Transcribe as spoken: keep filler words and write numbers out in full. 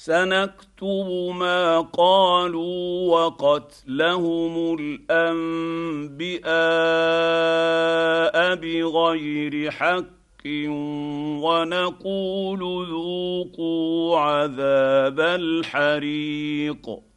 سنكتب ما قالوا وقتلهم الانبياء بغير حق ونقول ذوقوا عذاب الحريق